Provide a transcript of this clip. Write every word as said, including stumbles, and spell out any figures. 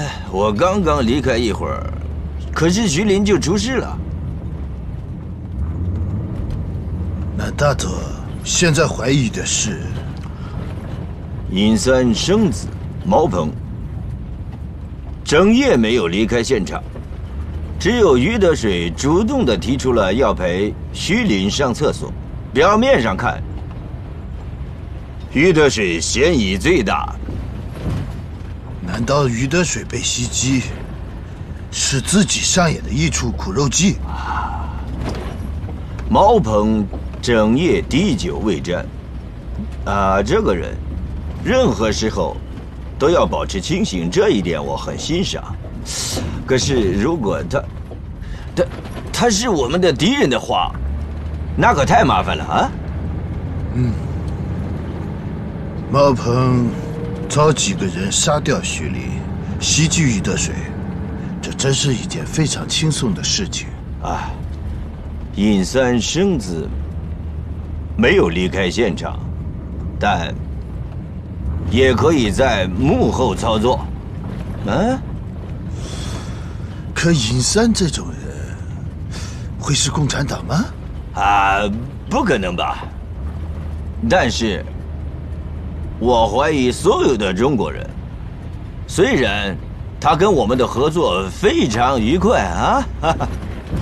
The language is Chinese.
我刚刚离开一会儿，可是徐林就出事了。 那大佐现在怀疑的是尹三生子毛鹏，整夜没有离开现场，只有于德水主动的提出了要陪徐林上厕所。表面上看，于德水嫌疑最大。 难道于德水被袭击是自己上演的一出苦肉计？ 毛鹏整夜滴酒未沾，啊，这个人任何时候都要保持清醒，这一点我很欣赏。可是如果他他他是我们的敌人的话，那可太麻烦了啊！ 嗯，毛鹏找几个人杀掉徐林，袭击于德水，这真是一件非常轻松的事情啊。尹三生子没有离开现场，但也可以在幕后操作。嗯、啊， 可尹三这种人会是共产党吗？ 啊，不可能吧！但是，我怀疑所有的中国人，虽然他跟我们的合作非常愉快啊，哈哈。